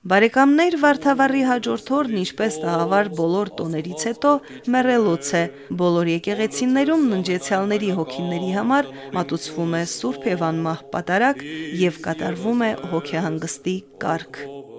Բարեկամներ, Վարդավառի հաջորդ օրն, ինչպես տաղավար բոլոր տոներից հետո, մեռելոց է։ Բոլոր եկեղեցիներում ննջեցյալների հոգիների համար մատուցվում է Սուրբ Եվան մահ պատարագ եւ կատարվում է հոգեհանգստի կարգ։